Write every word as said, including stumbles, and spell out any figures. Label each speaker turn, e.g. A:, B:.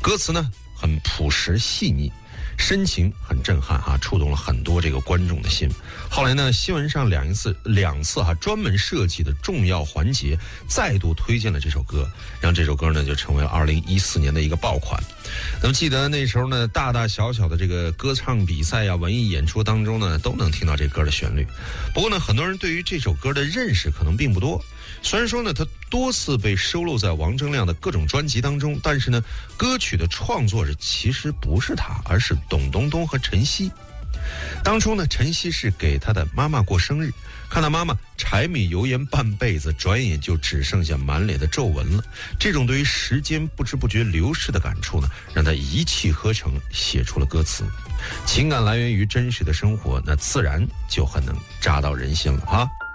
A: 歌词呢很朴实细腻，深情很震撼哈、啊，触动了很多这个观众的心。后来呢，新闻上两次两次哈、啊、专门设计的重要环节再度推荐了这首歌，让这首歌呢就成为了二零一四年的一个爆款。那么记得那时候呢，大大小小的这个歌唱比赛呀、文艺演出当中呢，都能听到这歌的旋律。不过呢，很多人对于这首歌的认识可能并不多。虽然说呢，它多次被收录在王铮亮的各种专辑当中，但是呢，歌曲的创作者其实不是他，而是董冬冬和陈曦。当初呢，陈曦是给他的妈妈过生日，看到妈妈柴米油盐半辈子，转眼就只剩下满脸的皱纹了。这种对于时间不知不觉流逝的感触呢，让他一气呵成写出了歌词。情感来源于真实的生活，那自然就很能扎到人心了哈。